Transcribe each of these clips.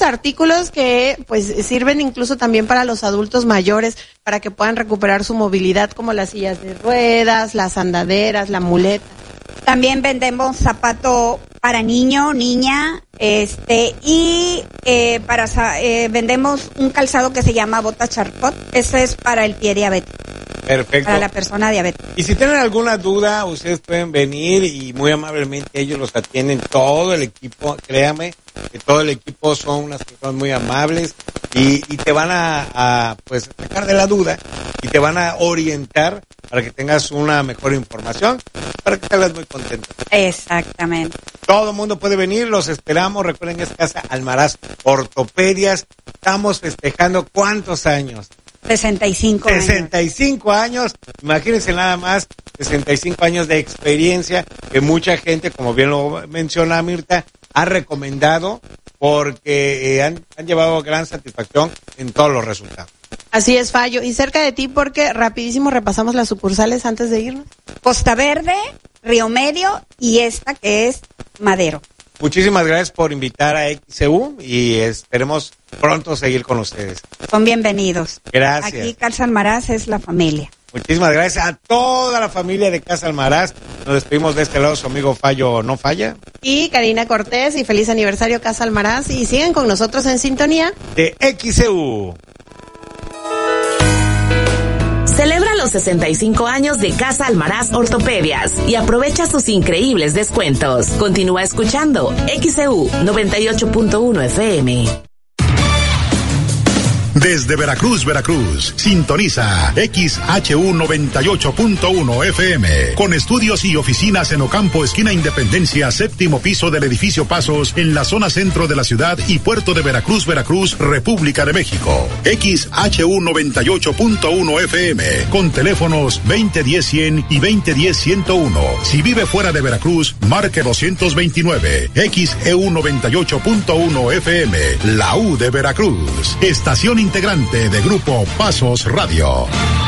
artículos que pues sirven incluso también para los adultos mayores, para que puedan recuperar su movilidad, como las sillas de ruedas, las andaderas, la muleta. También vendemos zapato para niño, niña, vendemos un calzado que se llama bota charcot. Ese es para el pie diabético. Perfecto. Para la persona diabética. Y si tienen alguna duda, ustedes pueden venir y muy amablemente ellos los atienden, todo el equipo, créame, que todo el equipo son unas personas muy amables y te van a sacar de la duda y te van a orientar para que tengas una mejor información, para que te veas muy contento. Exactamente. Todo el mundo puede venir, los esperamos. Recuerden, es Casa Almaraz Ortopedias. Estamos festejando ¿cuántos años? 65 años. 65 años. Imagínense nada más, 65 años de experiencia que mucha gente, como bien lo menciona Mirta, ha recomendado porque han llevado gran satisfacción en todos los resultados. Así es, Fallo. Y cerca de ti, porque rapidísimo repasamos las sucursales antes de irnos. Costa Verde, Río Medio y esta que es Madero. Muchísimas gracias por invitar a XCU y esperemos pronto seguir con ustedes. Son bienvenidos. Gracias. Aquí Casa Almaraz es la familia. Muchísimas gracias a toda la familia de Casa Almaraz. Nos despedimos de este lado, su amigo Fallo no falla. Y Karina Cortés, y feliz aniversario Casa Almaraz. Y siguen con nosotros en sintonía de XCU. Celebra los 65 años de Casa Almaraz Ortopedias y aprovecha sus increíbles descuentos. Continúa escuchando XCU 98.1 FM. Desde Veracruz, sintoniza XHU 98.1 FM, con estudios y oficinas en Ocampo, esquina Independencia, séptimo piso del edificio Pasos, en la zona centro de la ciudad y puerto de Veracruz, República de México. XHU 98.1 FM, con teléfonos 2010-100 y 2010-101. Si vive fuera de Veracruz, marque 229. XEU 98.1 FM, la U de Veracruz. Estación integrante de Grupo Pasos Radio.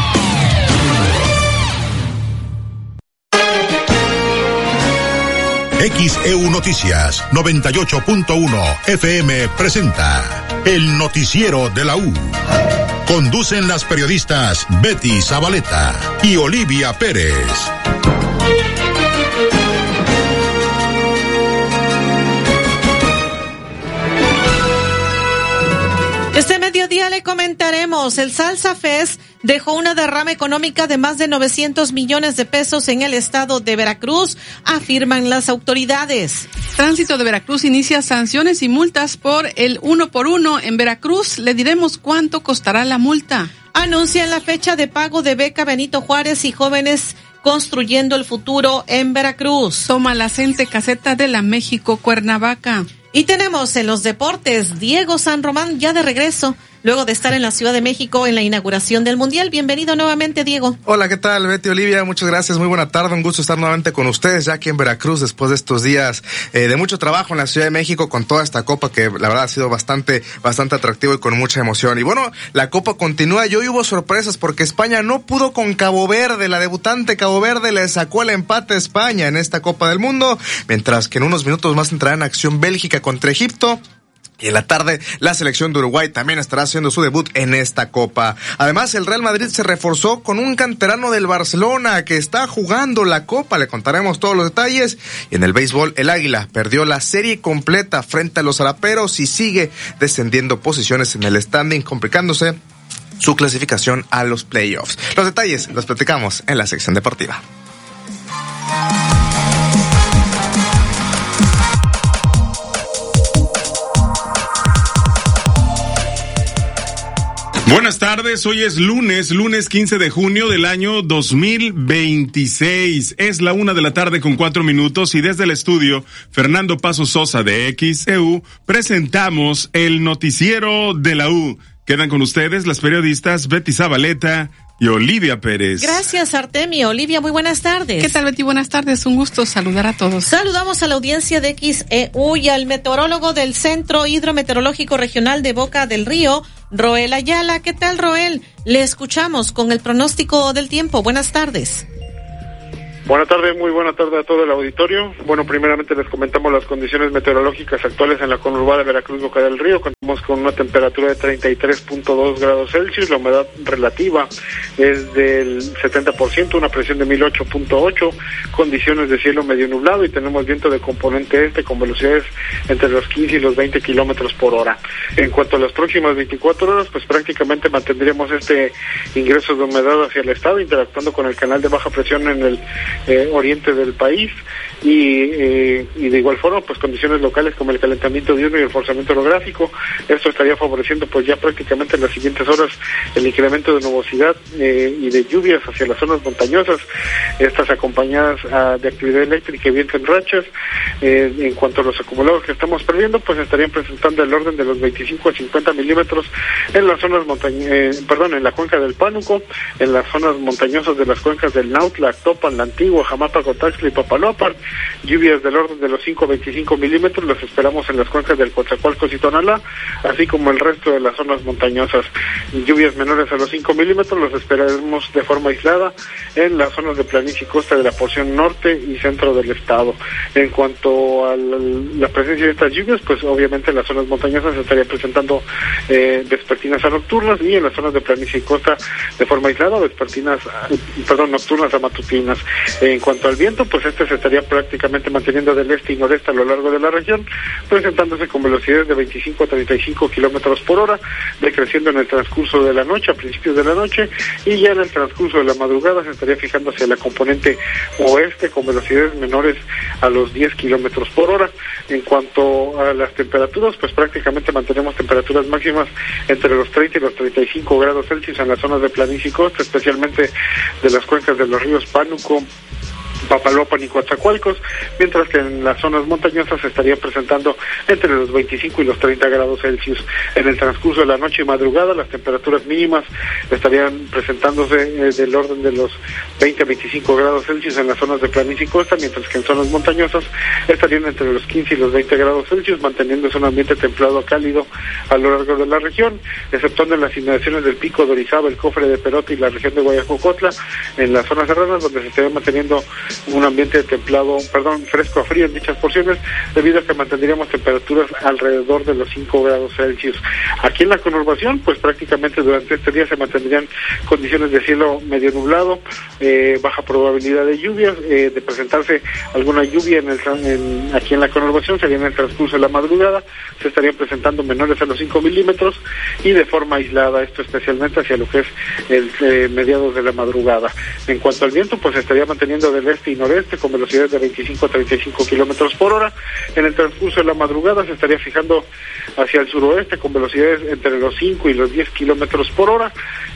XEU Noticias 98.1 FM presenta el noticiero de la U. Conducen las periodistas Betty Zabaleta y Olivia Pérez. Este mediodía le comentaremos, el Salsa Fest dejó una derrama económica de más de 900 millones de pesos en el estado de Veracruz, afirman las autoridades. Tránsito de Veracruz inicia sanciones y multas por el 1x1 en Veracruz. Le diremos cuánto costará la multa. Anuncian la fecha de pago de beca Benito Juárez y Jóvenes Construyendo el Futuro en Veracruz. Toma la CENTE caseta de la México Cuernavaca. Y tenemos en los deportes, Diego San Román ya de regreso, luego de estar en la Ciudad de México en la inauguración del Mundial. Bienvenido nuevamente, Diego. Hola, ¿qué tal, Betty, Olivia? Muchas gracias, muy buena tarde, un gusto estar nuevamente con ustedes ya aquí en Veracruz después de estos días de mucho trabajo en la Ciudad de México con toda esta copa que la verdad ha sido bastante atractivo y con mucha emoción. Y bueno, la copa continúa y hoy hubo sorpresas porque España no pudo con Cabo Verde, la debutante Cabo Verde le sacó el empate a España en esta Copa del Mundo, mientras que en unos minutos más entrará en acción Bélgica contra Egipto. Y en la tarde, la selección de Uruguay también estará haciendo su debut en esta Copa. Además, el Real Madrid se reforzó con un canterano del Barcelona que está jugando la Copa. Le contaremos todos los detalles. Y en el béisbol, el Águila perdió la serie completa frente a los Araperos y sigue descendiendo posiciones en el standing, complicándose su clasificación a los playoffs. Los detalles los platicamos en la sección deportiva. Buenas tardes, hoy es lunes 15 de junio del año 2026. Es la 1:04 y desde el estudio Fernando Paso Sosa de XEU presentamos el noticiero de la U. Quedan con ustedes las periodistas Betty Zabaleta y Olivia Pérez. Gracias, Artemio. Olivia, muy buenas tardes. ¿Qué tal, Betty? Buenas tardes, un gusto saludar a todos. Saludamos a la audiencia de XEU y al meteorólogo del Centro Hidrometeorológico Regional de Boca del Río, Roel Ayala. ¿Qué tal, Roel? Le escuchamos con el pronóstico del tiempo. Buenas tardes. Buenas tardes, muy buena tarde a todo el auditorio. Bueno, primeramente les comentamos las condiciones meteorológicas actuales en la conurbada de Veracruz, Boca del Río. Contamos con una temperatura de 33.2 grados Celsius, la humedad relativa es del 70%, una presión de 1008.8, condiciones de cielo medio nublado y tenemos viento de componente este con velocidades entre los 15 y los 20 kilómetros por hora. En cuanto a las próximas 24 horas, pues prácticamente mantendríamos este ingreso de humedad hacia el estado, interactuando con el canal de baja presión en el oriente del país y de igual forma pues condiciones locales como el calentamiento diurno y el forzamiento orográfico. Esto estaría favoreciendo pues ya prácticamente en las siguientes horas el incremento de nubosidad y de lluvias hacia las zonas montañosas, estas acompañadas de actividad eléctrica y viento en rachas. En cuanto a los acumulados que estamos perdiendo, pues estarían presentando el orden de los 25 a 50 milímetros en las zonas en la cuenca del Pánuco, en las zonas montañosas de las cuencas del Nautla, Actopan, La Antigua, Jamapa, Cotaxtla y Papaloapan. Lluvias del orden de los 5 a 25 milímetros las esperamos en las cuencas del Coatzacoalcos y Tonalá, así como el resto de las zonas montañosas. Lluvias menores a los 5 milímetros las esperaremos de forma aislada en las zonas de planicie y costa de la porción norte y centro del estado. En cuanto a la presencia de estas lluvias, pues obviamente en las zonas montañosas se estaría presentando vespertinas a nocturnas y en las zonas de planicie y costa de forma aislada nocturnas a matutinas. En cuanto al viento, pues este se estaría prácticamente manteniendo del este y noreste a lo largo de la región, presentándose con velocidades de 25 a 35 kilómetros por hora, decreciendo en el transcurso de la noche, a principios de la noche, y ya en el transcurso de la madrugada se estaría fijando hacia la componente oeste con velocidades menores a los 10 kilómetros por hora. En cuanto a las temperaturas, pues prácticamente mantenemos temperaturas máximas entre los 30 y los 35 grados Celsius en las zonas de planicie y costa, especialmente de las cuencas de los ríos Pánuco, Papaloapan y Coatzacoalcos, mientras que en las zonas montañosas se estaría presentando entre los 25 y los 30 grados Celsius. En el transcurso de la noche y madrugada, las temperaturas mínimas estarían presentándose del orden de los 20 a 25 grados Celsius en las zonas de planicie y costa, mientras que en zonas montañosas estarían entre los 15 y los 20 grados Celsius, manteniéndose un ambiente templado a cálido a lo largo de la región, exceptuando en las inmediaciones del Pico de Orizaba, el Cofre de Perote y la región de Guayacocotla, en las zonas serranas donde se estaría manteniendo un ambiente fresco a frío en dichas porciones, debido a que mantendríamos temperaturas alrededor de los 5 grados Celsius. Aquí en la conurbación, pues prácticamente durante este día se mantendrían condiciones de cielo medio nublado, baja probabilidad de lluvias, de presentarse alguna lluvia aquí en la conurbación sería en el transcurso de la madrugada, se estarían presentando menores a los 5 milímetros y de forma aislada, esto especialmente hacia lo que es el mediados de la madrugada. En cuanto al viento, pues se estaría manteniendo del este y noreste con velocidades de 25 a 35 kilómetros por hora. En el transcurso de la madrugada se estaría fijando hacia el suroeste con velocidades entre los 5 y los 10 kilómetros por hora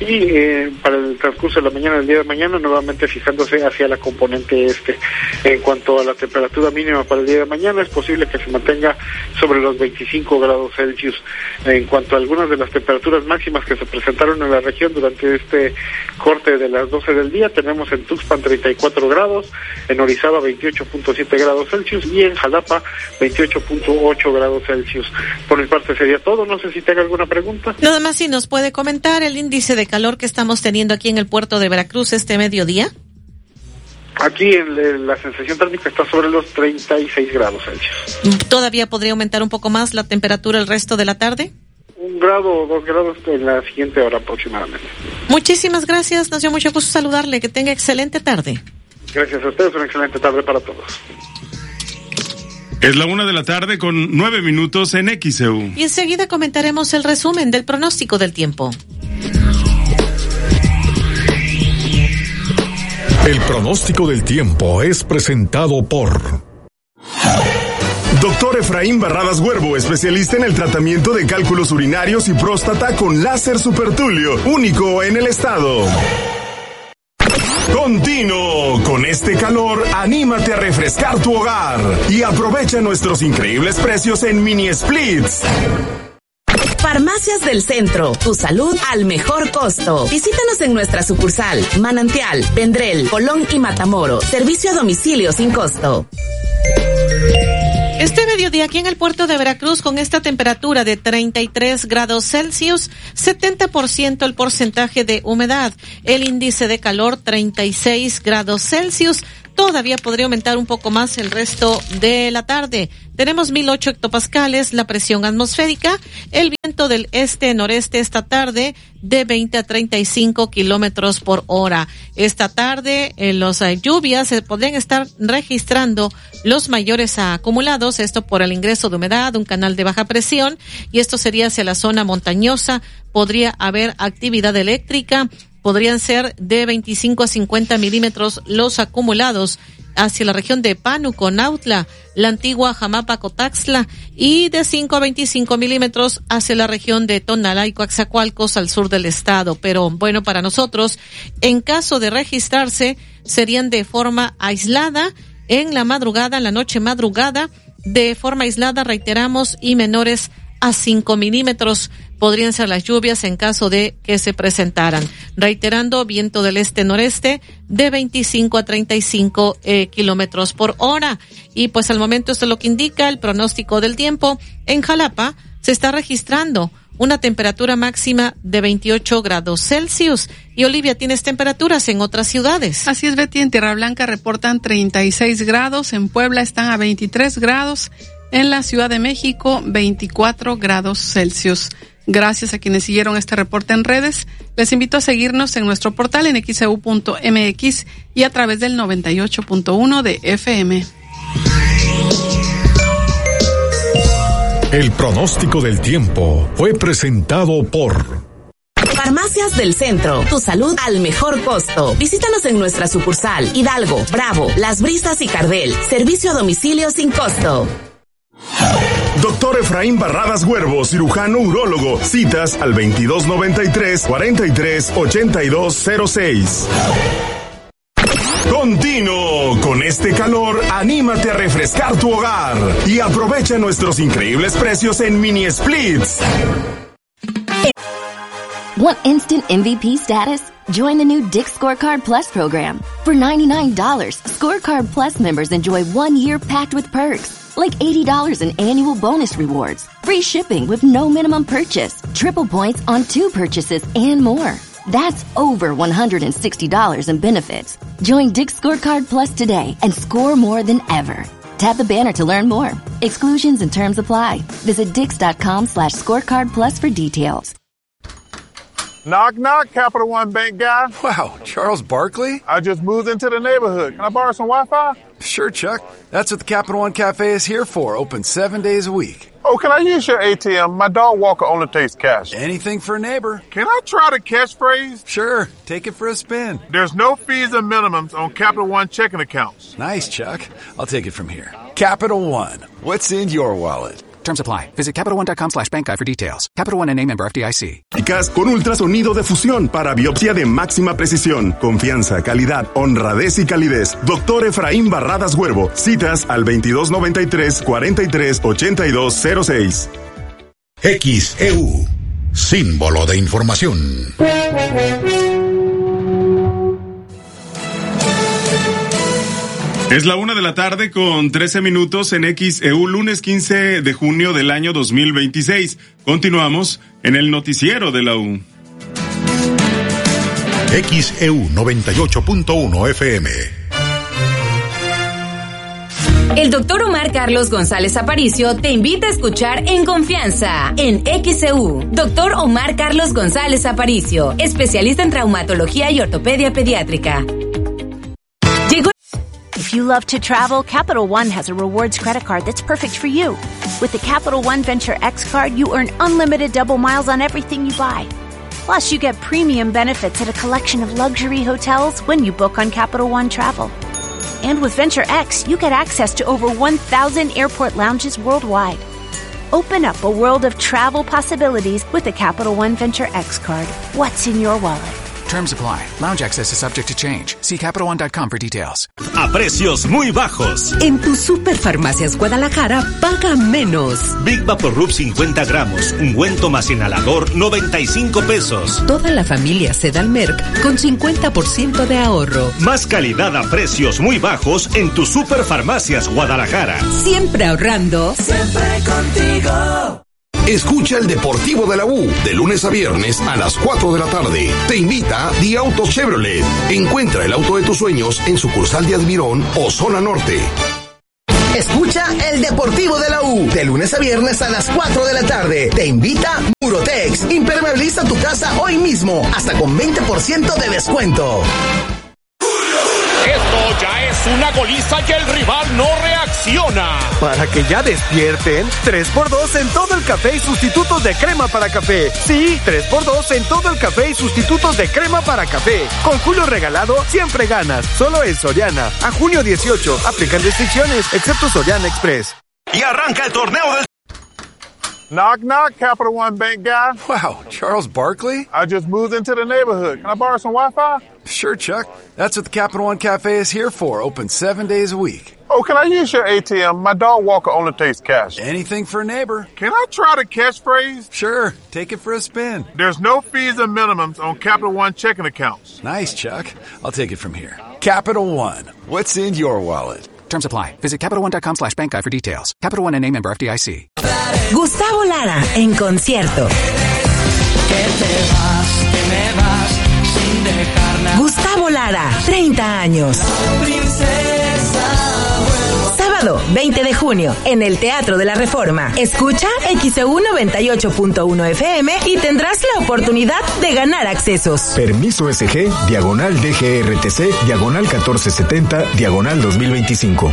y para el transcurso de la mañana del día de mañana nuevamente fijándose hacia la componente este. En cuanto a la temperatura mínima para el día de mañana, es posible que se mantenga sobre los 25 grados Celsius. En cuanto a algunas de las temperaturas máximas que se presentaron en la región durante este corte de las 12 del día, tenemos en Tuxpan 34 grados, en Orizaba 28.7 grados Celsius y en Jalapa 28.8 grados Celsius. Por mi parte sería todo, no sé si tenga alguna pregunta. Nada más si nos puede comentar el índice de calor que estamos teniendo aquí en el puerto de Veracruz este mediodía. Aquí la sensación térmica está sobre los 36 grados Celsius. ¿Todavía podría aumentar un poco más la temperatura el resto de la tarde? 1 grado o 2 grados en la siguiente hora aproximadamente. Muchísimas gracias, nos dio mucho gusto saludarle, que tenga excelente tarde. Gracias a ustedes, una excelente tarde para todos. Es la 1:00 con 9 minutos en XEU. Y enseguida comentaremos el resumen del pronóstico del tiempo. El pronóstico del tiempo es presentado por Doctor Efraín Barradas Huervo, especialista en el tratamiento de cálculos urinarios y próstata con láser supertulio, único en el estado. Continuo, con este calor, anímate a refrescar tu hogar y aprovecha nuestros increíbles precios en mini splits. Farmacias del Centro, tu salud al mejor costo. Visítanos en nuestra sucursal, Manantial, Vendrell, Colón y Matamoros. Servicio a domicilio sin costo. Este mediodía aquí en el puerto de Veracruz con esta temperatura de 33 grados Celsius, 70% el porcentaje de humedad, el índice de calor 36 grados Celsius, Todavía podría aumentar un poco más el resto de la tarde. Tenemos 1008 hectopascales la presión atmosférica, el viento del este-noreste esta tarde de 20 a 35 kilómetros por hora. Esta tarde las lluvias se podrían estar registrando los mayores acumulados, esto por el ingreso de humedad, un canal de baja presión, y esto sería hacia la zona montañosa. Podría haber actividad eléctrica. Podrían ser de 25 a 50 milímetros los acumulados hacia la región de Pánuco, Nautla, la antigua Jamapa, Cotaxtla, y de 5 a 25 milímetros hacia la región de Tonalá y Coaxacualcos al sur del estado. Pero bueno, para nosotros, en caso de registrarse, serían de forma aislada en la madrugada, en la noche madrugada, de forma aislada, reiteramos, y menores a 5 milímetros podrían ser las lluvias en caso de que se presentaran. Reiterando, viento del este-noreste de 25 a 35 kilómetros por hora. Y pues al momento esto es lo que indica el pronóstico del tiempo. En Jalapa se está registrando una temperatura máxima de 28 grados Celsius. Y Olivia, ¿tienes temperaturas en otras ciudades? Así es, Betty, en Tierra Blanca reportan 36 grados, en Puebla están a 23 grados, en la Ciudad de México 24 grados Celsius. Gracias a quienes siguieron este reporte en redes. Les invito a seguirnos en nuestro portal en xeu.mx y a través del 98.1 de FM. El pronóstico del tiempo fue presentado por Farmacias del Centro, tu salud al mejor costo. Visítanos en nuestra sucursal Hidalgo, Bravo, Las Brisas y Cardel. Servicio a domicilio sin costo. Doctor Efraín Barradas Huervo, cirujano urólogo. Citas al 2293-438206. Continuo. Con este calor, anímate a refrescar tu hogar y aprovecha nuestros increíbles precios en mini splits. Want instant MVP status? Join the new Dick's Scorecard Plus program. For $99, Scorecard Plus members enjoy 1 year packed with perks, like $80 in annual bonus rewards, free shipping with no minimum purchase, triple points on 2 purchases, and more. That's over $160 in benefits. Join Dick's Scorecard Plus today and score more than ever. Tap the banner to learn more. Exclusions and terms apply. Visit Dix.com/scorecard plus for details. Knock, knock, Capital One Bank guy. Wow, Charles Barkley? I just moved into the neighborhood. Can I borrow some Wi-Fi? Sure, Chuck. That's what the Capital One Cafe is here for. Open 7 days a week. Oh, can I use your ATM? My dog walker only takes cash. Anything for a neighbor. Can I try the catchphrase? Sure. Take it for a spin. There's no fees and minimums on Capital One checking accounts. Nice, Chuck. I'll take it from here. Capital One. What's in your wallet? Terms apply. Visit CapitalOne.com/bankguide for details. Capital One, N.A. member FDIC. Con ultrasonido de fusión para biopsia de máxima precisión. Confianza, calidad, honradez y calidez. Doctor Efraín Barradas Huervo. Citas al 2293-438206. XEU, símbolo de información. Es la 1:13 p.m. en XEU, lunes 15 de junio del año 2026. Continuamos en el noticiero de la U. XEU 98.1 FM. El doctor Omar Carlos González Aparicio te invita a escuchar En Confianza en XEU. Doctor Omar Carlos González Aparicio, especialista en traumatología y ortopedia pediátrica. If you love to travel, Capital One has a rewards credit card that's perfect for you. With the Capital One Venture X card, you earn unlimited double miles on everything you buy. Plus, you get premium benefits at a collection of luxury hotels when you book on Capital One Travel. And with Venture X, you get access to over 1,000 airport lounges worldwide. Open up a world of travel possibilities with the Capital One Venture X card. What's in your wallet? Terms apply. Lounge access is subject to change. See CapitalOne.com for details. A precios muy bajos. En tu Superfarmacias Guadalajara, paga menos. Big Vaporub 50 gramos. Ungüento más inhalador, 95 pesos. Toda la familia Sedalmerc con 50% de ahorro. Más calidad a precios muy bajos en tu Superfarmacias Guadalajara. Siempre ahorrando. Siempre contigo. Escucha el Deportivo de la U de lunes a viernes a las 4 de la tarde. Te invita The Auto Chevrolet. Encuentra el auto de tus sueños en sucursal de Admirón o Zona Norte. Escucha el Deportivo de la U de lunes a viernes a las 4 de la tarde. Te invita Murotex. Impermeabiliza tu casa hoy mismo hasta con 20% de descuento. Esto ya es una goliza y el rival no reacciona. Para que ya despierten, 3x2 en todo el café y sustitutos de crema para café. Sí, 3x2 en todo el café y sustitutos de crema para café. Con Julio regalado, siempre ganas. Solo en Soriana. A junio 18. Aplican restricciones, excepto Soriana Express. Y arranca el torneo del... Knock, knock, Capital One Bank guy. Wow, Charles Barkley? I just moved into the neighborhood. Can I borrow some Wi-Fi? Sure, Chuck. That's what the Capital One Cafe is here for. Open 7 days a week. Oh, can I use your ATM? My dog Walker only takes cash. Anything for a neighbor. Can I try the catchphrase? Sure. Take it for a spin. There's no fees and minimums on Capital One checking accounts. Nice, Chuck. I'll take it from here. Capital One. What's in your wallet? Terms apply. Visit CapitalOne.com/bankguide for details. Capital One and member FDIC. Gustavo Lara en concierto. Gustavo Lara, 30 años. Sábado 20 de junio en el Teatro de la Reforma. Escucha XEU 98.1 FM y tendrás la oportunidad de ganar accesos. Permiso SG, /DGRTC, /1470, /2025.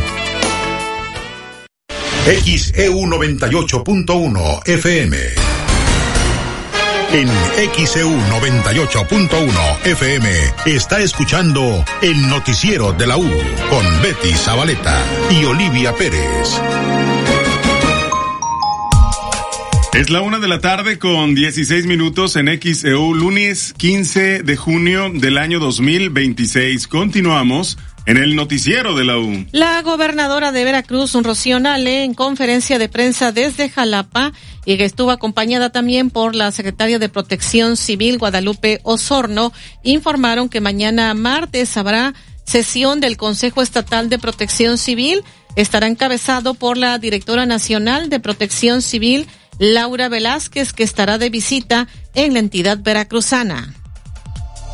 XEU 98.1 FM. En XEU 98.1 FM está escuchando el noticiero de la U con Betty Zabaleta y Olivia Pérez. Es la 1 de la tarde con 16 minutos en XEU, lunes 15 de junio del año 2026. Continuamos en el noticiero de la U. La gobernadora de Veracruz, Rocío Nale, en conferencia de prensa desde Jalapa, y que estuvo acompañada también por la secretaria de Protección Civil, Guadalupe Osorno, informaron que mañana martes habrá sesión del Consejo Estatal de Protección Civil. Estará encabezado por la directora nacional de Protección Civil, Laura Velázquez, que estará de visita en la entidad veracruzana.